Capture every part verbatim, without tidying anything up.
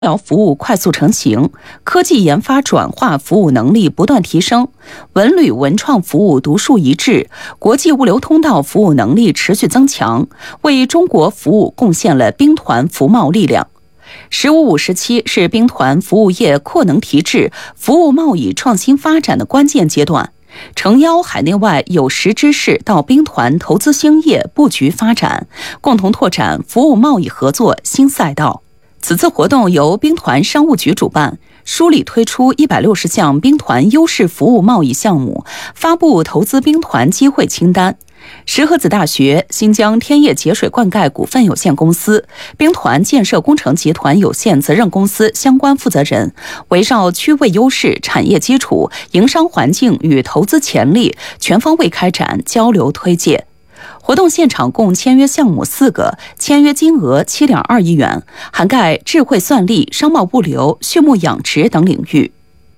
医疗服务快速成型，科技研发转化服务能力不断提升，文旅文创服务独树一帜，国际物流通道服务能力持续增强，为中国服务贡献了兵团服贸力量。十五五时期是兵团服务业扩能提质、服务贸易创新发展的关键阶段，诚邀海内外有识之士到兵团投资兴业、布局发展，共同拓展服务贸易合作新赛道。此次活动由兵团商务局主办，梳理推出一百六十项兵团优势服务贸易项目，发布投资兵团机会清单。石河子大学、新疆天业节水灌溉股份有限公司、兵团建设工程集团有限责任公司相关负责人，围绕区位优势、产业基础、营商环境与投资潜力，全方位开展交流推介。活动现场共签约项目四个，签约金额七点二亿元，涵盖智慧算力、商贸物流、畜牧养殖等领域。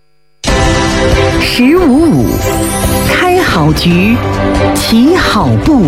十五五，开好局，起好步。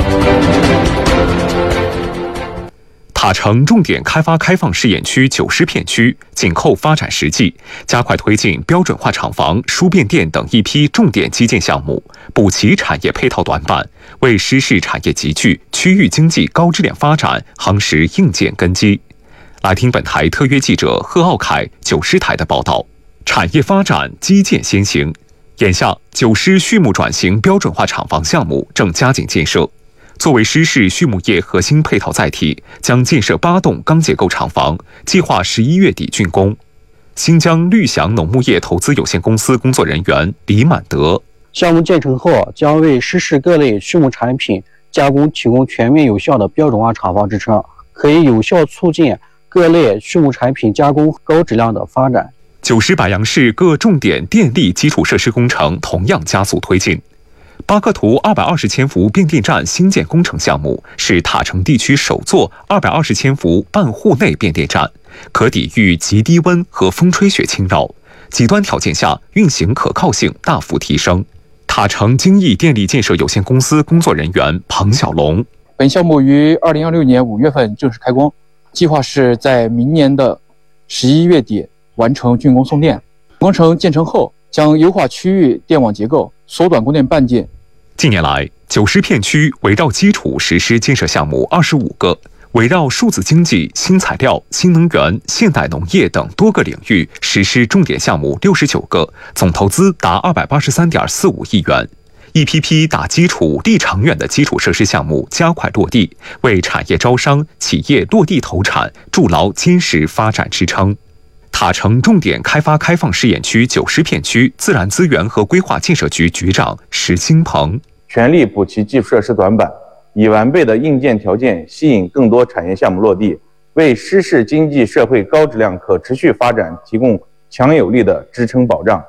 塔城重点开发开放试验区九师片区紧扣发展实际，加快推进标准化厂房、输变电等一批重点基建项目，补齐产业配套短板，为失事产业集聚、区域经济高质量发展夯实硬件根基。来听本台特约记者贺奥凯九师台的报道。产业发展，基建先行。眼下，九师畜牧转型标准化厂房项目正加紧建设。作为失事畜牧业核心配套载体，将建设八栋钢结构厂房，计划十一月底竣工。新疆绿翔农牧业投资有限公司工作人员李满德： 项目建成后，将为失事各类畜牧产品加工提供全面有效的标准化厂房支撑，可以有效促进各类畜牧产品加工高质量的发展。 九师柏杨市各重点电力基础设施工程同样加速推进。巴克图二百二十千伏变电站新建工程项目是塔城地区首座二百二十千伏半户内变电站，可抵御极低温和风吹雪侵扰，极端条件下运行可靠性大幅提升。塔城京义电力建设有限公司工作人员彭小龙： 本项目于二零二六年五月份正式开工，计划是在明年的十一月底完成竣工送电。工程建成后，将优化区域电网结构，缩短供电半径。 近年来，九师片区围绕基础实施建设项目二十五个，围绕数字经济、新材料、新能源、现代农业等多个领域实施重点项目六十九个，总投资达二百八十三点四五亿元。一批批打基础、立长远的基础设施项目加快落地，为产业招商、企业落地投产筑牢坚实发展支撑。塔城重点开发开放试验区九师片区自然资源和规划建设局局长石兴鹏： 全力补齐基础设施短板，以完备的硬件条件吸引更多产业项目落地，为失事经济社会高质量可持续发展提供强有力的支撑保障。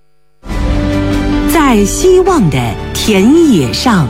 在希望的田野上，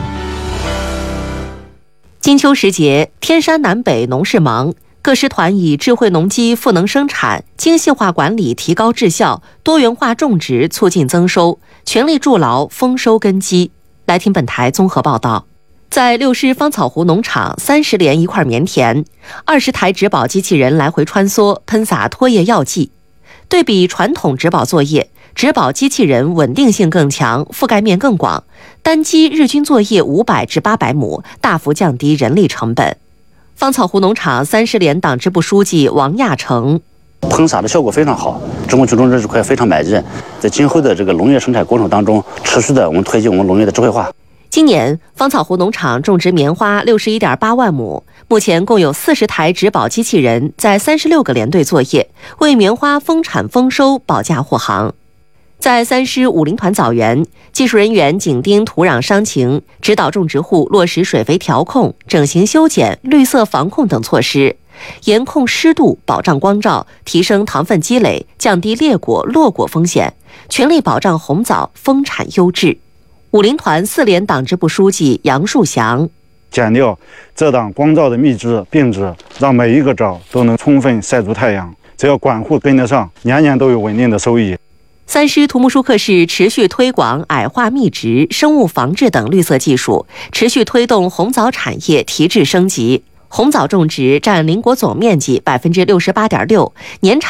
金秋时节，天山南北农事忙。各师团以智慧农机赋能生产、精细化管理提高质效、多元化种植促进增收，全力筑牢丰收根基。来听本台综合报道。在六师芳草湖农场三十连一块棉田，二十台植保机器人来回穿梭，喷洒脱叶药剂。对比传统植保作业，植保机器人稳定性更强，覆盖面更广，单机日均作业五百至八百亩，大幅降低人力成本。芳草湖农场三十连党支部书记王亚成： 喷洒的效果非常好，中国群众对这块非常满意。在今后的这个农业生产过程当中，持续的我们推进我们农业的智慧化。 今年芳草湖农场种植棉花六十一点八万亩，目前共有四十台植保机器人在三十六个连队作业，为棉花丰产丰收保驾护航。在三师武陵团枣园，技术人员紧盯土壤伤情，指导种植户落实水肥调控、整形修剪、绿色防控等措施，严控湿度，保障光照，提升糖分积累，降低裂果落果风险，全力保障红枣丰产优质。武陵团四连党支部书记杨树祥： 强调遮挡光照的密制并制，让每一个枣都能充分晒足太阳，只要管护跟得上，年年都有稳定的收益。 三师土木疏课室持续推广矮化密植、生物防治等绿色技术，持续推动红枣产业提质升级。 红枣种植占邻国总面积百分之六十八点六，年产